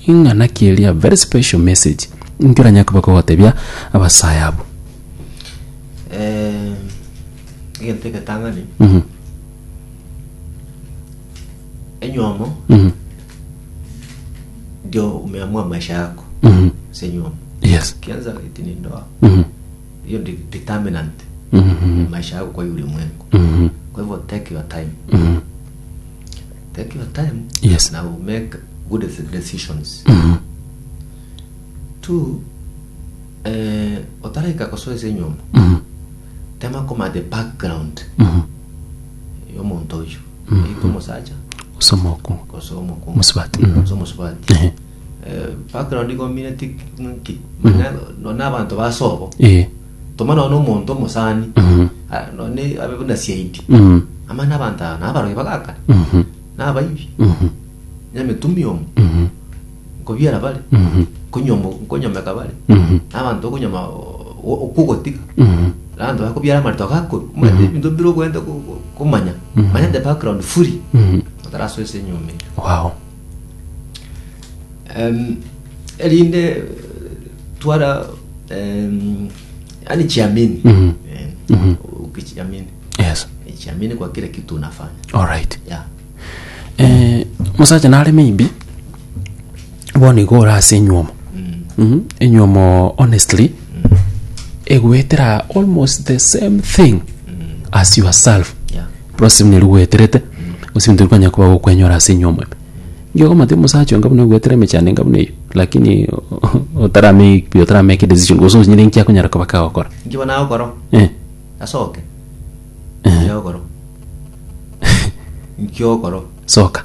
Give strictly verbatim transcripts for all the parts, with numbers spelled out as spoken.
ingana kili a very special message nkira nyaka bako watebya abasayabu eh gente que tangani mhm enyomo mhm ndio umeamua maisha yako mhm senyomo yes kianza itini ndoa mhm hiyo ndio determinant mhm maisha yako kwa yule mwengu mhm kwa hivyo take your time mhm take your time yes now make good decisions mhm two eh otareka kosoe senyomo mhm tema como the background mhm yo montoyo Mhm. e como sacha somo ku kosomo ko musbati mhm somo musbati eh eh background community nki mana no na bantu basobo eh tomana no monto musani mhm no ne abebuna siaidi mhm amana banta na baro bakaka mhm na baibi mhm nyame tumiom mhm ko biara bale mhm konyomo konyoma kabale mhm abantu konyoma okugotika mhm rando ako biara marto gako mwende bindo biro kwenda kumanya manya the background fully mhm taraso ese nyome wow um elinde twara um ani chiamini mhm mhm ukichiamini yes chiamini kwa kile kitu unafanya all right yeah eh musacha nale maybe boni gora senyoma mhm enyomo honestly egwetera almost the same thing as yourself yeah process ni ruweterete usimtu kwanya kwa kwenyora senyoma ngiko mate musacho ngabune gwetera mechane ngabune lakini otarame biotara make decision gozo nyine nkya kunyara kwa bakao kora ngiba nawo koro eh asoke eh yo koro nkyo koro soka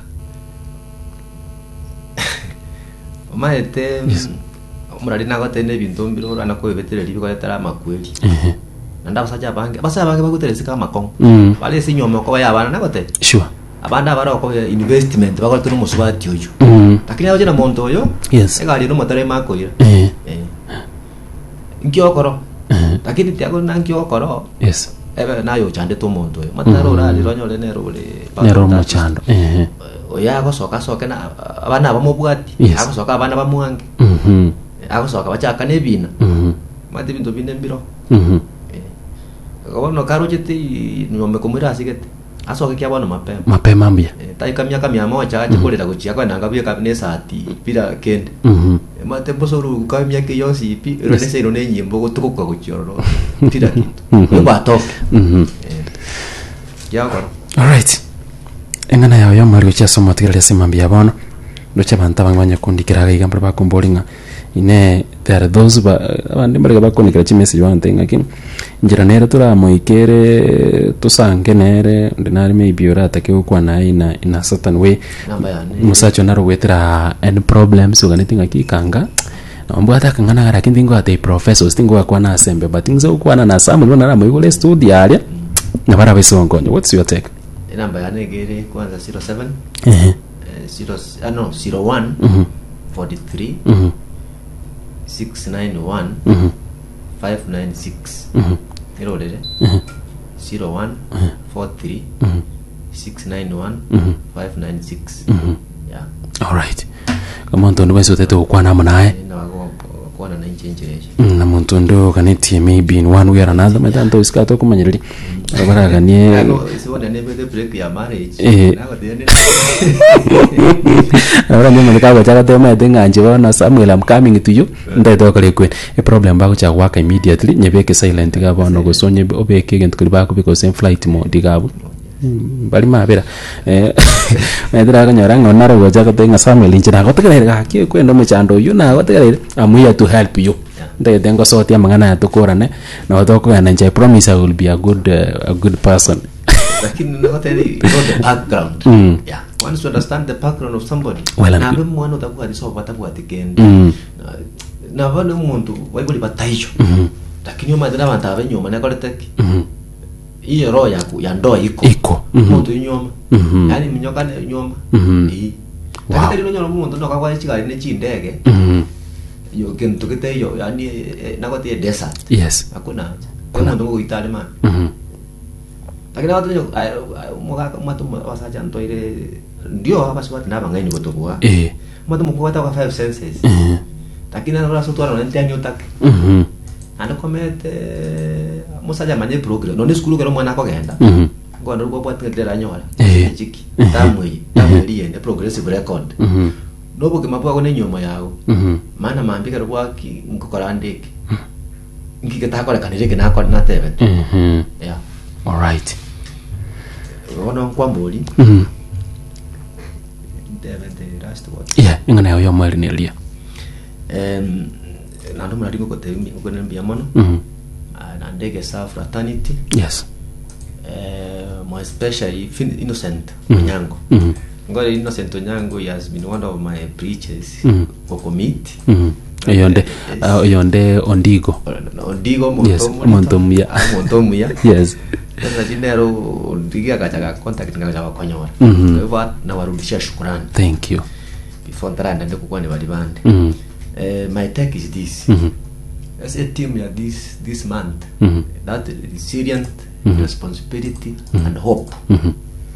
omaete umurari nago tene bintu mbiro ana ko betere libiko yatara makweli eh nanda basaja bange basa bange baguterese kama makong mm bale sinyoma ko bayabana nago te sure abanda baro ko investment bako tunu musubati ojo mm lakini aje na monto yo yes egali no motare makoira eh eh nkyo koro eh lakini tiago na nkyo koro yes ebe nayo chande to monto yo mataro ra liro nyole ne role nero mochando eh oya ko soka soka na abana bamubwati Yes. ako soka abana bamuange mhm ako soka bachaka nebina mhm mati bintu bine mbiro mhm kabono karujeti nyombe kumira asigete asoke kya bwana mapema mapema mbia taika miaka mia moja aje kuleta kuchia kwa nanga bia kabinesa ati bila kende mhm mate bosoru ka miaka yosi pi ronese irone nyimbo gutuko kuchioro tira kitu Mhm. ngo atoke mhm ya kwa all right engana yawe yo mario cha soma tigale simambia bono ndo cha banta bangwanya kundikira igamba bakumbolinga ine there are those ba abandi mbere bakondikira chi message bantenga kin njira nere tura moikere tusange nere ndinari maybe ora take kwa na ina in a certain way namba ya ne musacho naro wetera any problems uganitinga kikanga nambo hata kangana gara kindingo ate professors tingo kwa na asembe but ngzo kwa na samu na mo igole studio alia na bara besongonyo what's your take namba ya ne gere kwanza zero seven eh zero ah no zero one mhm forty-three mhm six nine one mhm five nine six mhm ero dere mhm zero one forty-three mhm six nine one mhm five nine six mhm yeah all right kama ndo ndo tete kwa na mnae na wako kwa na change na muntu ndo kaneti maybe in one way or another matanto iskato kumanyiri bara ganie no isione ne bede break ya marriage Eh. na wadene ahora mimi nikawa chaka tema nganje bana Samuel I'm coming to you ndaito kale kwen a problem ba kucha waka immediately nyebeke silent ga bana go sonye obeke gent kuli ba ku because in flight mode gabo bali mabera eh ndira kanyara ngona ro chaka tenga Samuel injira ko tekere ga ki kwendo mchando you na ko tekere I'm here to help you ndayo dengo soti amangana tukorane na watoko yana nje promise I will be a good uh, a good person lakini na hotel you know the background Mm. yeah once you understand the background of somebody Well, na I'm- be mwana utakuwa riso batakuwa again Mm. na bana umuntu waibuli bataicho Mhm. lakini yo madana banta abenyoma na koleteki Mhm. iyo roho ya ku- ya ndoa iko Iko. Mhm. umuntu inyoma Mhm. yani minyoka ne nyoma Mhm. eh Wow. lakini rino nyoma umuntu no kakwa chikari ne chindege Mhm. yo kintu kite yo yani eh, na kotie desert Yes. hakuna kwa umuntu ngo itali man Mhm. lakini watu yo muga matu wasaja ntoire ndio hapa swati na bangaini kutokuwa Eh. mata mkuata kwa five senses eh lakini ana raso tuana ntia nyotake mhm ana komete musaja manye program no ni skulu kero mwana ko genda mhm ngondo ruko bwa tengera nyora Eh. chiki tamwe tamwe ende progressive record mhm nobo kimapwa ko nyoma yawo mhm maana maambika ruko ki ngokora ndeke ngiketa kole kanire kina ko na tebe mhm yeah all right ono kwa mboli mhm tebe the last word yeah ingana yo mwali nelia em nando mradi ko temi ko nembia mono mhm na ndege sa fraternity yes eh more especially fin- innocent Mhm. Onyango mhm ngore innocent Onyango he has been one of my preachers Mhm. for commit mhm yonde uh, yonde ondigo ondigo yes montomu montomia montomu ya yes sasa dinero ndigia kachaga contact ngaja wakonyora Mhm. kwa hivyo na warudishia shukrani thank you before ntaranda ndiko kwa ni balibande mhm eh my take is this mhm as a team ya this this month mhm that resilient Mhm. responsibility and hope mhm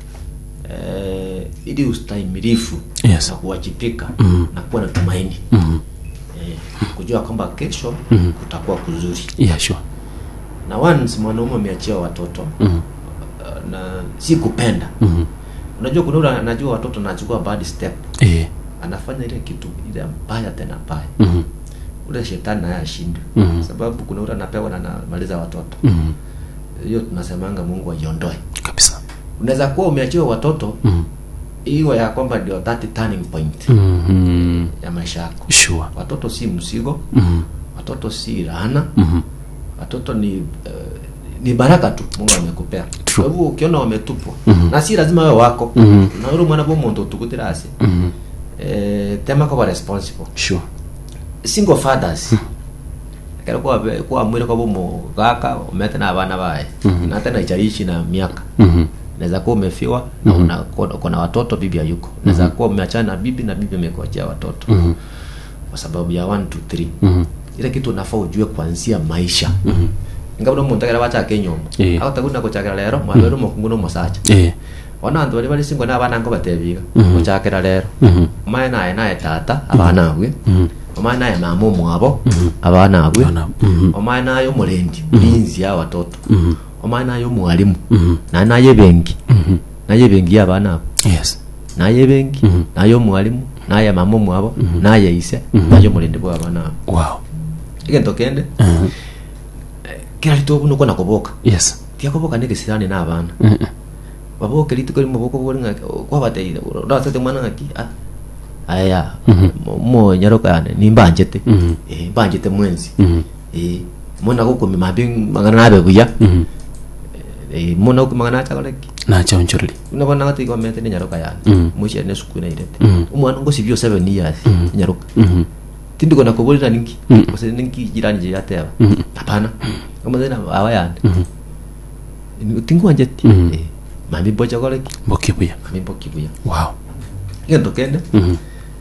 eh ili ustahimilifu Yes. na kuwajibika Mhm. na kuwa na tumaini mhm eh, kujua kwamba kesho Mhm. kutakuwa kuzuri yeah sure na once mwanaume ameachia watoto mhm uh, na si kupenda mhm unajua kuna yule anajua watoto anachukua bad step eh anafanya ile kitu ile mbaya tena mbaya mhm ule shetani naye ashindwe Mhm. sababu kuna yule anapewa na anamaliza watoto mhm hiyo tunasemanga Mungu aiondoe kabisa unaweza kuwa umeachiwa watoto mhm hiyo ya kwamba ndio that turning point mhm ya maisha yako sure watoto si msigo mhm watoto si laana mhm watoto ni uh, ni baraka tu Mungu amekupea True. kwa hivyo ukiona wametupwa Mhm. na si lazima wewe wako Mhm. na yule mwana bomo ndo tukutirase mhm eh tema kwa responsible sure single fathers kero kwa kwa mwere kwa bomo gaka umete na abana bae Mhm. na tena ichaishi na miaka mhm naweza kuwa umefiwa na Mhm. una kuna watoto bibi hayuko naweza kuwa umeachana na bibi na bibi amekuachia watoto mhm kwa sababu ya one two three mhm ile kitu unafaa ujue kuanzia maisha mhm ngabdo muntu agera bacha kenyoma Eh. aho taguna kuchakira lero mwabero mukunguno musacha eh ona antu bali bali singo na abana ngo batebiga Mhm. kuchakira lero mhm maye naye naye tata abana abwe mhm omaye naye mama mwabo abana abwe Abana, mhm. omaye naye umulendi binzi ya watoto mhm omaye naye mwalimu mhm na naye bengi mhm naye bengi abana abo yes naye bengi Mhm. naye mwalimu naye mama mwabo naye ise Mhm. naye umulendi bwa abana abo wow igento kende mhm kila lito nuko nakoboka yes tiakoboka nige sirani na abana mhm baboke lito ko muboko boringa kwa bateire ndo sate mwana ngaki ah aya Mhm. mo nyaroka yane ni mbanjete Mhm. eh mbanjete mwenzi mhm eh mona ko kumi mabi magana nabe buya mhm eh mona ko magana cha koleki na chonchorli unabona ngati ko mete ni nyaroka yane Mhm. mushi ne suku na irete Mhm. umwana ngo sibyo seven years Mhm. nyaroka mhm tindi kona ko bolira ninki Mhm. ko se ninki jirani je yateba Mhm. hapana kama zina awa yane mhm tingu anjeti Mhm. eh mami bocha koleki bokibuya mami boki buya wow ngento kende mhm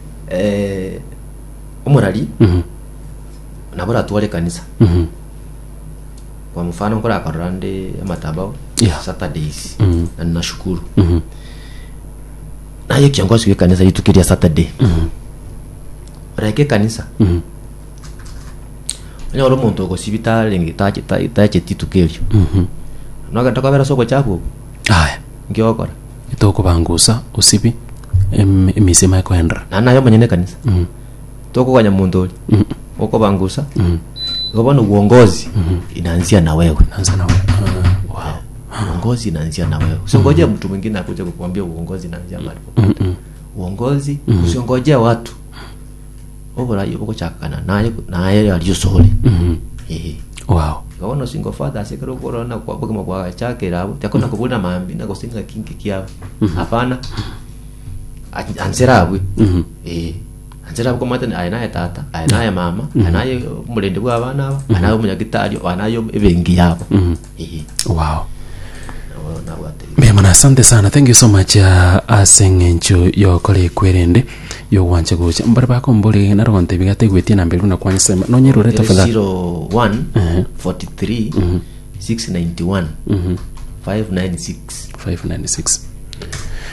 eh umurali mhm nabora tuwale kanisa mhm kwa mfano nkora akarande matabao Yeah. Saturdays Mhm. na nashukuru mhm na hiyo kiongozi wa kanisa yetu kiria Saturday mhm reke kanisa mhm nya ro muntu ko sibitale ngitaje taje titukeli mhm naga takabera soko chapo aya ngiokora itokubangusa usibi em emisema yakwendra na nayo manyene kanisa mhm toko kwa nyamuntu mhm uko bangusa mhm ngobona uongozi inaanzia na wewe anza nawe Ah, wow uongozi inaanzia na wewe usiongoje mtu mwingine akuje kukuambia uongozi inaanzia mahali popote mhm uongozi usiongoje watu obora yuko chakana naye naye aliyosoholi mhm eh wow kaona single father asekero korona kwa kwa kwa chake rabo takona kubuna mambi na kusinga kinki kiao hapana anserawe mhm eh anserawe kwa mata ayina tata ayina mama anaye mulende bwa abana aba anaye umunyagitari anayo ebengi yabo mhm eh wow na wate Mema na asante sana. Thank you so much uh, asengencho yo kole kwerende yo wanche gocha. Mbara bako mbole na ronte bigate gwetie na mbelu na kwanyisa no nyero reto fala zero one Mhm. forty-three six ninety-one mhm five ninety-six five ninety-six.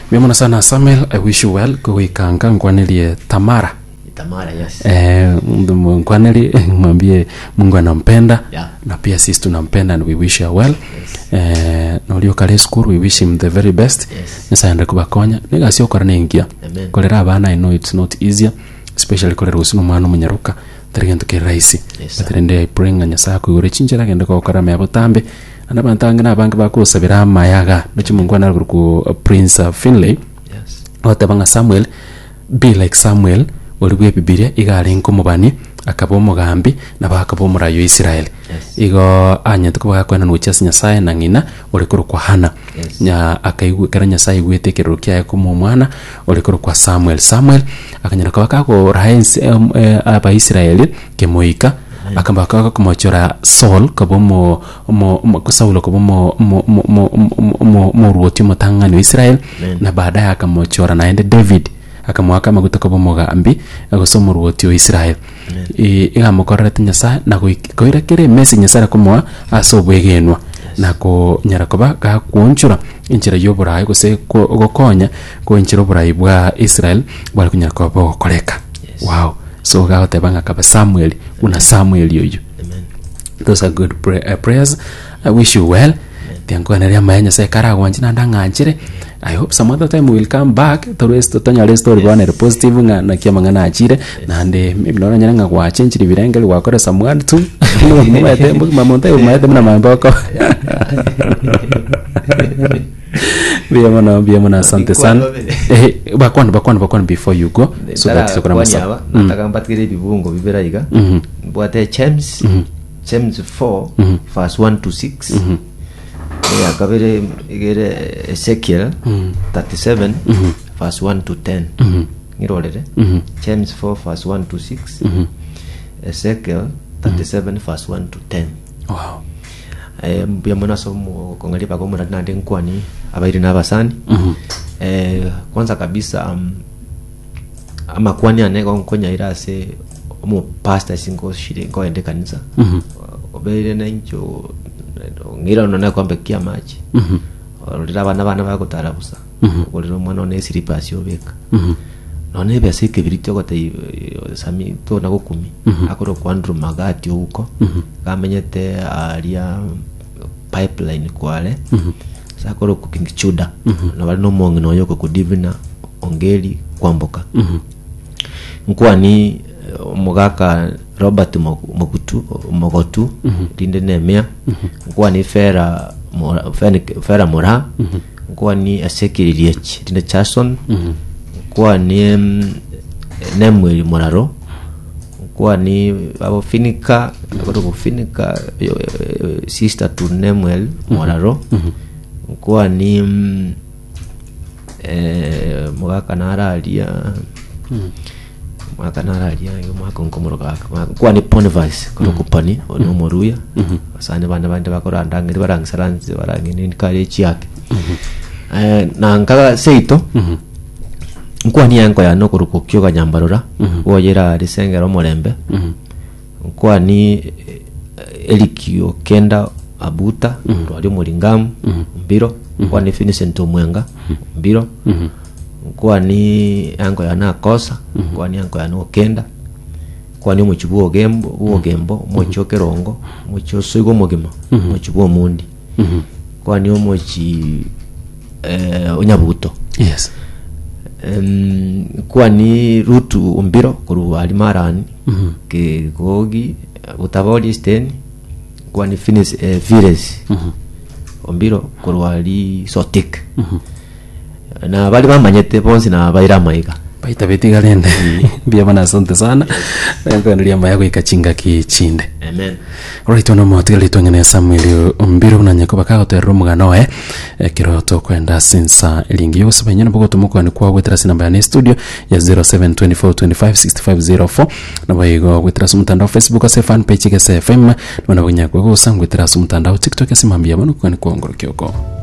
Mimi sana Samuel, I wish you well. Kwa ikanga ngwanelie Tamara. Tamara, yes. Eh, ngwaneli mwambie Mungu anampenda, yeah. Na pia sisi tunampenda and we wish you well. Yes. Eh, na ulio kale school we wish him the very best. Yes. Nisa ende kubakonya. Niga sio karane ingia. Amen. Kolera abana I know it's not easier, especially kolera usino mwana munyaruka. Tarigento ke raisi. Yes. Batirende I pray nganya sa ku yore chinjira gende ko karame abutambe. Anabantanga nabange bakusabira mayaga. Nochi Mungu analukuru ku Prince uh, Finlay. Yes. Otabanga Samuel, be like Samuel. Olugwe Bibilia igari nkomubani akabo mugambi nabakabo murayo Israel. Yes. Igo anya tukuba kwena nuchasi Nyasaye na ngina olikuru kwa Hana. Yes. Nya akaigwe kara Nyasaye gwetekerero kya ko mwana olikuru kwa Samuel. Samuel akanyira kabaka ko rahensi um, e, aba Israel kemoika akamba kaka kumochora Saul kabomo mo, mo Saulo kabomo mo mo mo mo mo ruoti mutangani Israel. Amen. Na baadaye akamochora naende David akamwaka maguta ko bomogambi agosoma ruoti o Israel. E igamukorera Nyasaye na koira kere message Nyasaye kumwa asobwegenwa. Yes. Na ko nyara koba ka kuonchura injira yoburayi gose ko gokonya ko injira oburayi bwa Israel bwali kunyara ko bokoreka. Yes. Wow. So ga tebanga kaba Samuel una Samuel yoyo. Amen. Those are good pray, uh, prayers. I wish you well. Tiango na ria mayanya sai kara wanjina ndanganjire. I hope some other time we will come back to rest to tanya rest story bwana positive nga na kia mangana achire na ande maybe naona nyanga kwa change libirenge wa kora someone tu mama tembo mama tembo mama tembo na mamboko bia mwana bia mwana asante sana eh bakwana bakwana bakwana before you go so that so kuna masa nataka mbatikire bibungo biberayiga bwate James James four verse one to six. Yeah, kabere igere Ezekiel mm-hmm. thirty-seven mm-hmm. verse one to ten. Mm-hmm. Ngirolere. Mm-hmm. James four verse one to six. Mm-hmm. Ezekiel thirty-seven mm-hmm. verse one to ten. Wow. Eh mbya mwana somo kongali pa komura nande nkwani abairi nabasani. Mhm. Eh kwanza kabisa um, ama kwani aneko nkonya irase omo pastor singo shire ngo ende kanisa. Mhm. Obeire nancho ngira nona kwambe kia maji. Mhm. Olira bana bana bakutara busa. Mhm. Olira mwana one siripasi obeka. Mhm. None bya sike birito gote sami to na gukumi. Akoro kwandru magati uko. Mhm. Kamenyete aria pipeline kwale. Mhm. Sakoro kukingichuda. Na bali no mongi no yoko ku divina ongeli kwamboka. Mhm. Nkwani mugaka Robert Mogutu Mogotu dinde nemia nkwani fera fera mora nkwani asekiririech dinde Charson nkwani nemwe moraro nkwani abo finika abo kufinika sister to nemwe moraro nkwani eh mugaka naralia makanara ya mwako nkomoro kaka kwa ni Ponivice ko kupani ono moruya asane banda banda bakora ndangiri barangisaranze barangi ni kale chiake eh na nkaka seito nkwa ni yanko ya no kurukukyo kanyambarura woyera risengero morembe nkwa ni elikio kenda abuta rwali mulingamu mbiro kwa ni Vincent Omwenga mbiro kwa ni yango ya nakosa mm-hmm. kwa ni yango ya no kenda kwa ni muchibuo gembo uo gembo mocho kerongo mocho soigo mogema mm-hmm. mochibuo mundi mm-hmm. kwa ni mochi eh onyabuto yes um, kwa ni rutu umbiro kuru alimarani mm-hmm. ke gogi utabodi steni kwa ni finish eh, vires mm-hmm. umbiro kuru ali sotik mm-hmm. na bali bamanyete bonsi na baira maiga baita betiga lende bia bana asante sana ngo ndilia mayago ikachinga kichinde amen right ono motiga litongene Samuel Ombiro na nyako bakago terro mugano eh kiro to kwenda sinsa lingi yose banyana boko tumuko ni kwa gwetera sinamba ya studio ya zero seven two four two five six five zero four na bayigo gwetera sumutandao Facebook ase fan page ke S F M na banyako go sangwetera sumutandao TikTok asimambia bano kwa ni kuongoro kyoko.